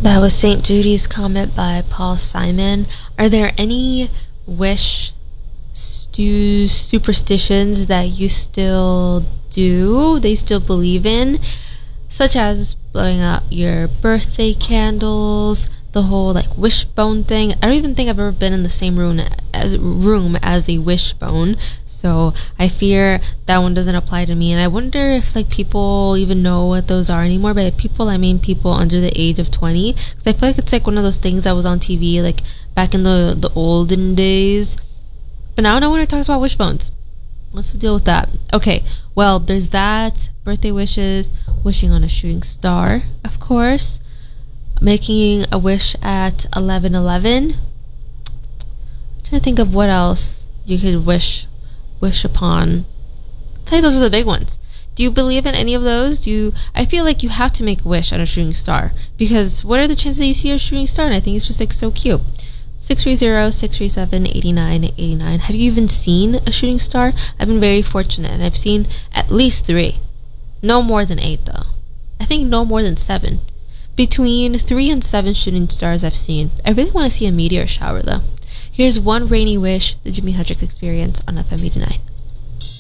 That was St. Judy's Comet by Paul Simon. Are there any wish superstitions that you still do, that you still believe in? Such as blowing out your birthday candles, the whole like wishbone thing. I don't even think I've ever been in the same room as a wishbone, so I fear that one doesn't apply to me. And I wonder if like people even know what those are anymore. By people, I mean people under the age of 20, because I feel like it's like one of those things that was on TV like back in the olden days. But now no one talks about wishbones. What's the deal with that? Okay, well, there's that. Birthday wishes, wishing on a shooting star, of course. Making a wish at 11:11. Trying to think of what else you could wish upon. I think those are the big ones. Do you believe in any of those? I feel like you have to make a wish on a shooting star, because what are the chances that you see a shooting star? And I think it's just like so cute. 630-637-8989. Have you even seen a shooting star? I've been very fortunate, and I've seen at least 3. No more than 8, though. I think no more than 7. Between 3 and 7 shooting stars I've seen. I really want to see a meteor shower, though. Here's One Rainy Wish, the Jimi Hendrix Experience on FM 89.